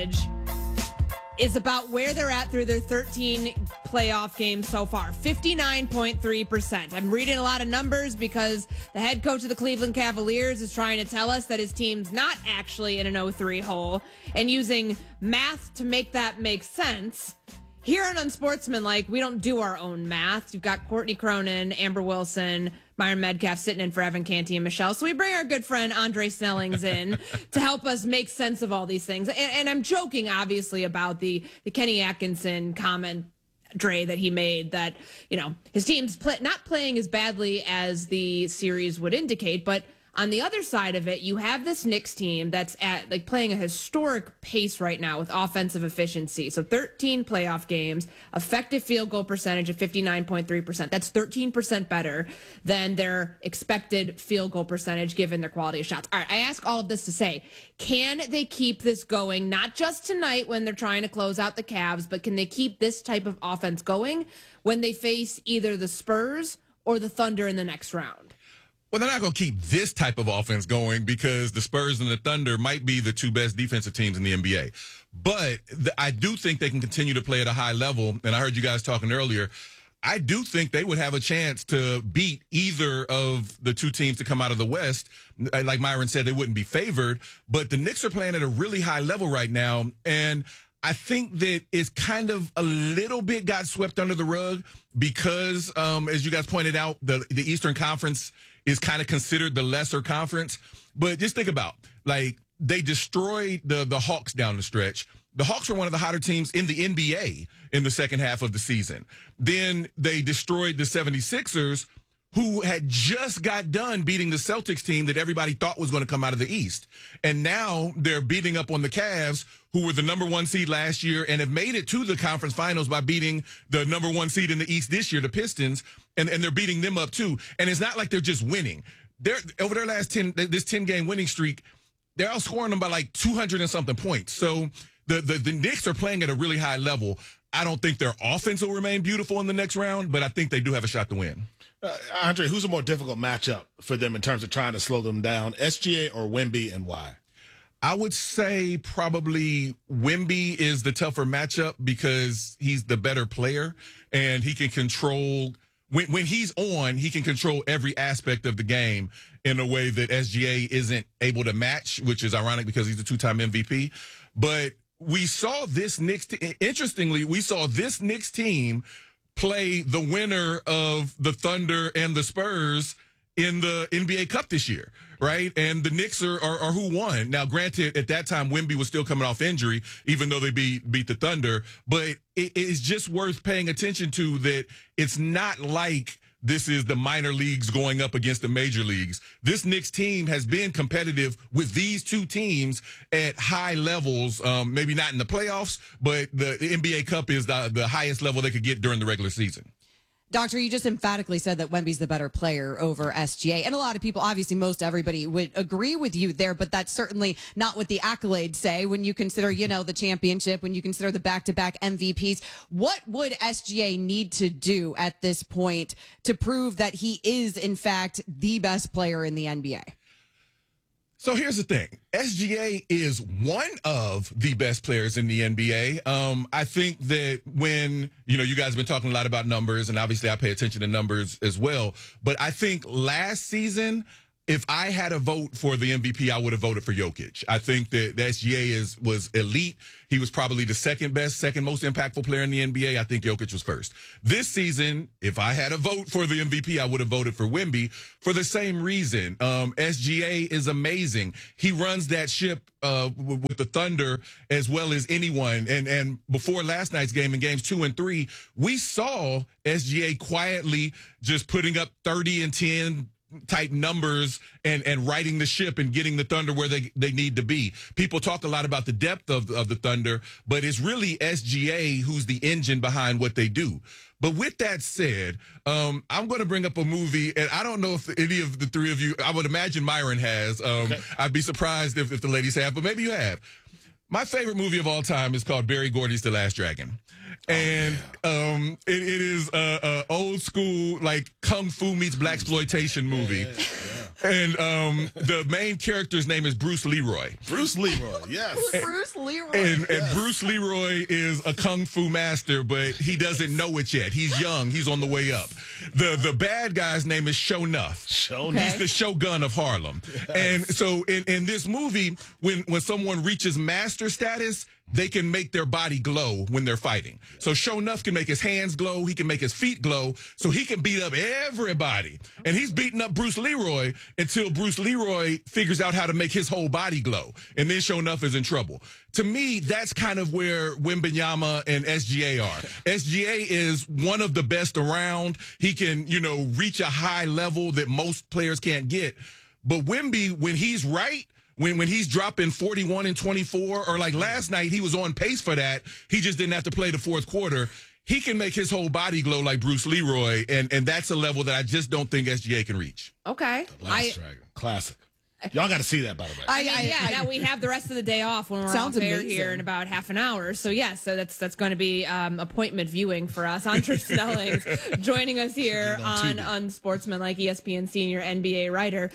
percentage is about where they're at through their 13 playoff games so far, 59.3%. I'm reading a lot of numbers because the head coach of the Cleveland Cavaliers is trying to tell us that his team's not actually in an 0-3 hole, and using math to make that make sense. Here on Unsportsmanlike, we don't do our own math. You've got Courtney Cronin, Amber Wilson, Myron Medcalf sitting in for Evan Canty and Michelle. So we bring our good friend Andre Snellings in to help us make sense of all these things. And I'm joking, obviously, about the Kenny Atkinson comment, Dre, that he made that, you know, his team's not playing as badly as the series would indicate, but on the other side of it, you have this Knicks team that's at playing a historic pace right now with offensive efficiency. So 13 playoff games, effective field goal percentage of 59.3%. That's 13% better than their expected field goal percentage given their quality of shots. All right, I ask all of this to say, can they keep this going, not just tonight when they're trying to close out the Cavs, but can they keep this type of offense going when they face either the Spurs or the Thunder in the next round? Well, they're not going to keep this type of offense going because the Spurs and the Thunder might be the two best defensive teams in the NBA. But I do think they can continue to play at a high level. And I heard you guys talking earlier. I do think they would have a chance to beat either of the two teams to come out of the West. Like Myron said, they wouldn't be favored. But the Knicks are playing at a really high level right now. And I think that it's kind of a little bit got swept under the rug because, as you guys pointed out, the Eastern Conference is kind of considered the lesser conference. But just think about, they destroyed the Hawks down the stretch. The Hawks were one of the hotter teams in the NBA in the second half of the season. Then they destroyed the 76ers, who had just got done beating the Celtics team that everybody thought was going to come out of the East. And now they're beating up on the Cavs, who were the number one seed last year and have made it to the conference finals by beating the number one seed in the East this year, the Pistons, and they're beating them up too. And it's not like they're just winning. They're over their last 10-game winning streak, they're outscoring them by 200 and something points. So the Knicks are playing at a really high level. I don't think their offense will remain beautiful in the next round, but I think they do have a shot to win. Andre, who's a more difficult matchup for them in terms of trying to slow them down, SGA or Wemby, and why? I would say probably Wemby is the tougher matchup because he's the better player and he can control when he's on, he can control every aspect of the game in a way that SGA isn't able to match, which is ironic because he's a two-time MVP. But we saw this interestingly, we saw this Knicks team play the winner of the Thunder and the Spurs in the NBA Cup this year, right? And the Knicks are who won. Now, granted, at that time, Wemby was still coming off injury, even though they beat the Thunder. But it is just worth paying attention to that it's not like this is the minor leagues going up against the major leagues. This Knicks team has been competitive with these two teams at high levels, maybe not in the playoffs, but the NBA Cup is the highest level they could get during the regular season. Doctor, you just emphatically said that Wemby's the better player over SGA. And a lot of people, obviously most everybody would agree with you there, but that's certainly not what the accolades say when you consider, the championship, when you consider the back-to-back MVPs. What would SGA need to do at this point to prove that he is, in fact, the best player in the NBA? So here's the thing. SGA is one of the best players in the NBA. I think that when, you guys have been talking a lot about numbers, and obviously I pay attention to numbers as well. But I think last season, if I had a vote for the MVP, I would have voted for Jokic. I think that the SGA was elite. He was probably the second most impactful player in the NBA. I think Jokic was first. This season, if I had a vote for the MVP, I would have voted for Wemby for the same reason. SGA is amazing. He runs that ship with the Thunder as well as anyone. And before last night's game, in games 2 and 3, we saw SGA quietly just putting up 30 and 10 type numbers and riding the ship and getting the Thunder where they need to be. People talk a lot about the depth of the Thunder, but it's really SGA who's the engine behind what they do. But with that said, I'm going to bring up a movie, and I don't know if any of the three of you, I would imagine Myron has. Okay. I'd be surprised if the ladies have, but maybe you have. My favorite movie of all time is called Barry Gordy's The Last Dragon. And it is a old school, kung fu meets blaxploitation movie. And the main character's name is Bruce Leroy. Bruce Leroy, yes. Bruce Leroy. And Bruce Leroy is a kung fu master, but he doesn't know it yet. He's young. He's on the way up. The bad guy's name is Sho'nuff. Sho'nuff. He's the Shogun of Harlem. And so in this movie, when someone reaches master status, they can make their body glow when they're fighting. So Sho'nuff can make his hands glow. He can make his feet glow. So he can beat up everybody. And he's beating up Bruce Leroy until Bruce Leroy figures out how to make his whole body glow. And then Sho'nuff is in trouble. To me, that's kind of where Wembanyama and SGA are. SGA is one of the best around. He can, reach a high level that most players can't get. But Wemby, when he's right, when he's dropping 41 and 24, or like last night, he was on pace for that. He just didn't have to play the fourth quarter. He can make his whole body glow like Bruce Leroy, and that's a level that I just don't think SGA can reach. Okay. Last Dragon. Classic. Y'all got to see that, by the way. Now we have the rest of the day off when we're off air here in about half an hour. So so that's going to be appointment viewing for us. Andre Snellings joining us here on Unsportsmanlike, ESPN senior NBA writer.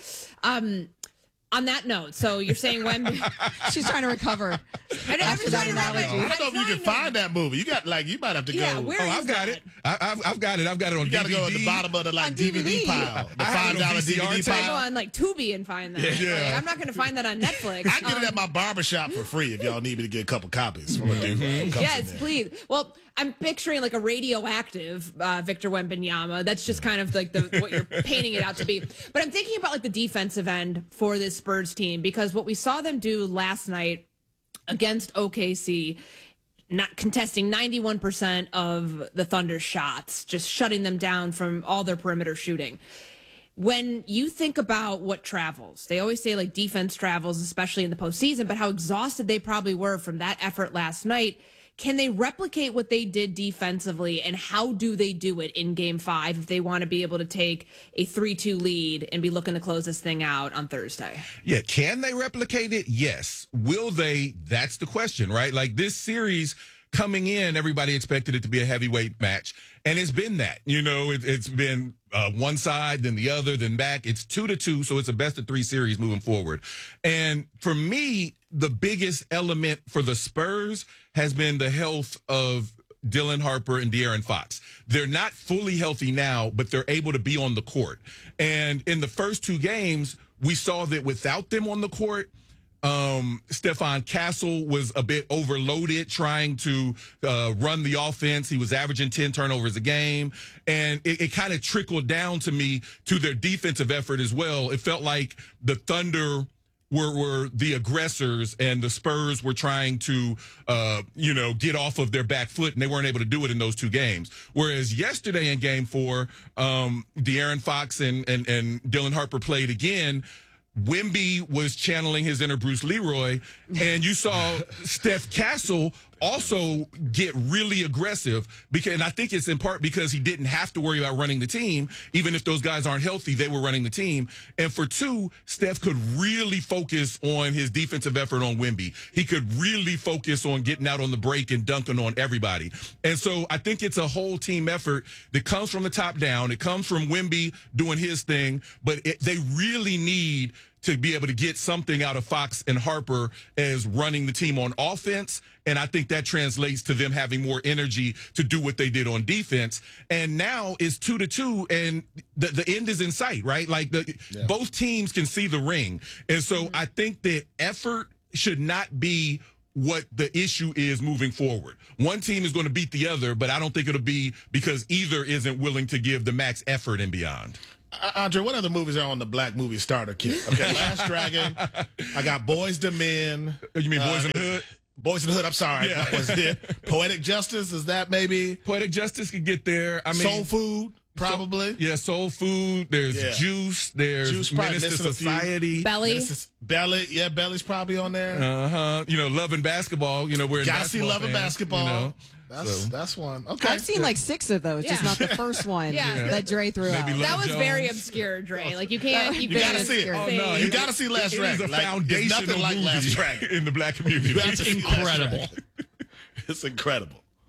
On that note, so you're saying Wemby? She's trying to recover after that analogy. I don't know if you can find that movie. You might have to go. I've got it. I've got it. I've got it on DVD. You got to go at the bottom of the DVD pile. The $5 DVD I go pile. on Tubi and find that. Yeah. Like, I'm not going to find that on Netflix. I get it at my barbershop for free if y'all need me to get a couple copies from a dude. Yes, please. Well, I'm picturing like a radioactive Victor Wembanyama. That's just kind of like what you're painting it out to be. But I'm thinking about like the defensive end for this Spurs team, because what we saw them do last night against OKC, not contesting 91% of the Thunder's shots, just shutting them down from all their perimeter shooting. When you think about what travels, they always say like defense travels, especially in the postseason, but how exhausted they probably were from that effort last night. Can they replicate what they did defensively, and how do they do it in Game 5 if they want to be able to take a 3-2 lead and be looking to close this thing out on Thursday? Yeah, can they replicate it? Yes. Will they? That's the question, right? Like this series coming in, everybody expected it to be a heavyweight match, and it's been that. It's been one side, then the other, then back. It's 2-2, so it's a best-of-3 series moving forward. And for me, the biggest element for the Spurs has been the health of Dylan Harper and De'Aaron Fox. They're not fully healthy now, but they're able to be on the court. And in the first 2 games, we saw that without them on the court, Stephon Castle was a bit overloaded trying to run the offense. He was averaging 10 turnovers a game, and it kind of trickled down to me to their defensive effort as well. It felt like the Thunder were the aggressors, and the Spurs were trying to, get off of their back foot, and they weren't able to do it in those 2 games. Whereas yesterday in Game 4, De'Aaron Fox and Dylan Harper played again. Wemby was channeling his inner Bruce Leroy, and you saw Steph Castle also get really aggressive, and I think it's in part because he didn't have to worry about running the team. Even if those guys aren't healthy, they were running the team. And for 2, Steph could really focus on his defensive effort on Wemby. He could really focus on getting out on the break and dunking on everybody. And so I think it's a whole team effort that comes from the top down. It comes from Wemby doing his thing, but they really need to be able to get something out of Fox and Harper as running the team on offense. And I think that translates to them having more energy to do what they did on defense. And now it's 2-2, and the end is in sight, right? Like both teams can see the ring. And so I think that effort should not be what the issue is moving forward. One team is going to beat the other, but I don't think it'll be because either isn't willing to give the max effort and beyond. Andre, what other movies are on the Black Movie Starter Kit? Okay, Last Dragon. I got Boys to Men. You mean Boys in the Hood? Boys in the Hood, I'm sorry. Yeah. Poetic Justice, is that maybe? Poetic Justice could get there. I mean, Soul Food, probably. Soul Food. There's Juice. There's Juice, Menace to Society. Belly. Belly, Belly's probably on there. Love and Basketball. We're gotta see Love and Basketball. That's one. Okay. I've seen like 6 of those, just not the first one that Dre threw out. That was very obscure, Dre. Like you can't. You gotta see it. Oh, no, you gotta see Last Dragon. It is a foundational nothing like movie Last Dragon in the Black community. It's incredible. It's incredible.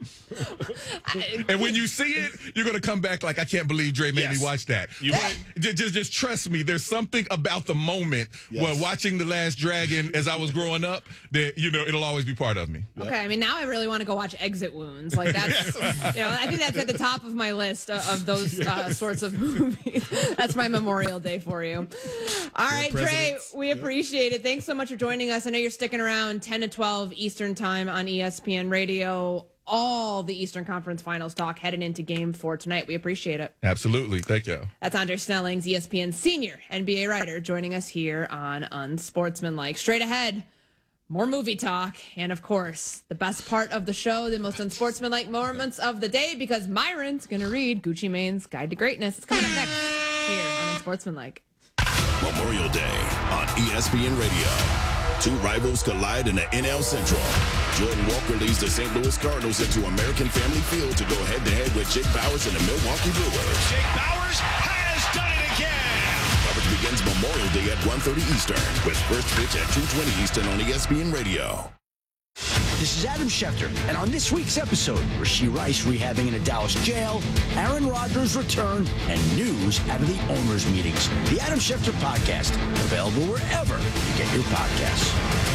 And when you see it, you're going to come back like, I can't believe Dre made me watch that. Just trust me. There's something about the moment where watching The Last Dragon as I was growing up that, it'll always be part of me. Okay, I mean, now I really want to go watch Exit Wounds. Like, that's, I think that's at the top of my list of those sorts of movies. That's my Memorial Day for you. All right, Dre, we appreciate it. Thanks so much for joining us. I know you're sticking around 10 to 12 Eastern time on ESPN Radio. All the Eastern Conference Finals talk heading into Game 4 tonight. We appreciate it. Absolutely. Thank you. That's Andre Snellings, ESPN senior NBA writer, joining us here on Unsportsmanlike. Straight ahead, more movie talk, and of course, the best part of the show, the most unsportsmanlike moments of the day, because Myron's going to read Gucci Mane's Guide to Greatness. It's coming up next here on Unsportsmanlike. Memorial Day on ESPN Radio. Two rivals collide in the NL Central. Jordan Walker leads the St. Louis Cardinals into American Family Field to go head-to-head with Jake Bauers and the Milwaukee Brewers. Jake Bauers has done it again. Coverage begins Memorial Day at 1:30 Eastern with first pitch at 2:20 Eastern on ESPN Radio. This is Adam Schefter, and on this week's episode, Rashee Rice rehabbing in a Dallas jail, Aaron Rodgers' return, and news out of the owners' meetings. The Adam Schefter Podcast, available wherever you get your podcasts.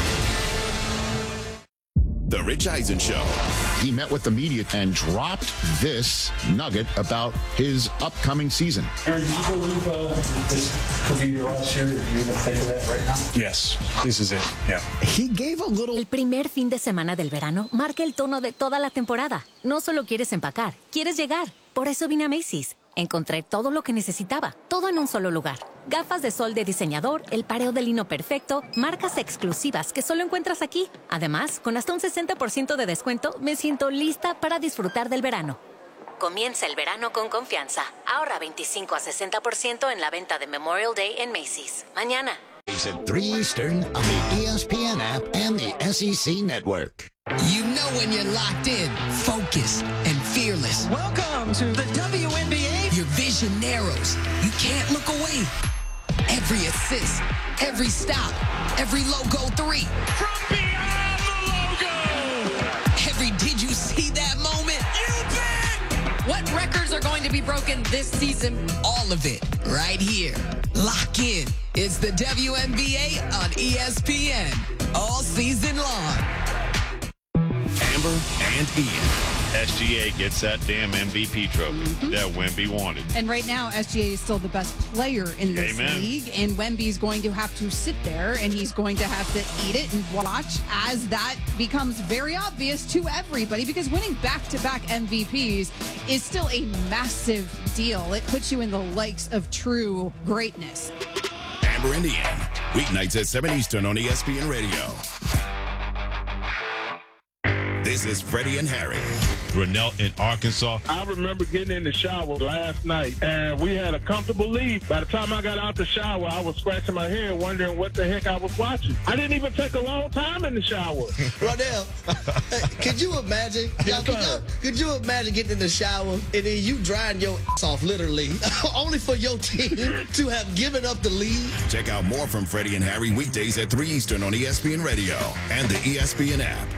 The Rich Eisen Show. He met with the media and dropped this nugget about his upcoming season. Aaron, do you believe this could be your last year? Are you going to think of that right now? Yes, this is it, yeah. He gave a little... El primer fin de semana del verano marca el tono de toda la temporada. No solo quieres empacar, quieres llegar. Por eso vine a Macy's. Encontré todo lo que necesitaba, todo en un solo lugar. Gafas de sol de diseñador, el pareo de lino perfecto, marcas exclusivas que solo encuentras aquí. Además, con hasta un 60% de descuento, me siento lista para disfrutar del verano. Comienza el verano con confianza. Ahorra 25 a 60% en la venta de Memorial Day en Macy's. Mañana. It's at 3 Eastern on the ESPN app and the SEC network. You know when you're locked in, focused, and fearless. Welcome to the WNBA. Your vision narrows. You can't look away. Every assist, every stop, every logo three. From beyond the logo. Every did you see that moment? You bet. What records are going to be broken this season? All of it right here. Lock in. It's the WNBA on ESPN all season long. Amber and Ian. SGA gets that damn MVP trophy that Wemby wanted. And right now, SGA is still the best player in this league. And Wemby's going to have to sit there and he's going to have to eat it and watch as that becomes very obvious to everybody, because winning back-to-back MVPs is still a massive deal. It puts you in the likes of true greatness. Amber and Ian. Weeknights at 7 Eastern on ESPN Radio. This is Freddie and Harry. Grinnell in Arkansas. I remember getting in the shower last night, and we had a comfortable lead. By the time I got out the shower, I was scratching my head, wondering what the heck I was watching. I didn't even take a long time in the shower. Rodell, could you imagine? Could you imagine getting in the shower and then you drying your ass off, literally, only for your team to have given up the lead? Check out more from Freddie and Harry weekdays at 3 Eastern on ESPN Radio and the ESPN app.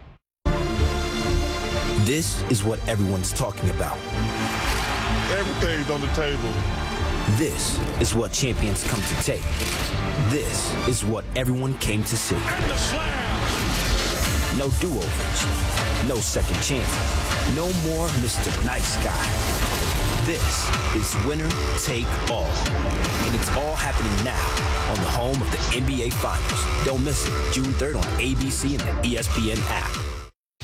This is what everyone's talking about. Everything's on the table. This is what champions come to take. This is what everyone came to see. The slam. No do-overs. No second chances. No more Mr. Nice Guy. This is winner take all. And it's all happening now on the home of the NBA Finals. Don't miss it. June 3rd on ABC and the ESPN app.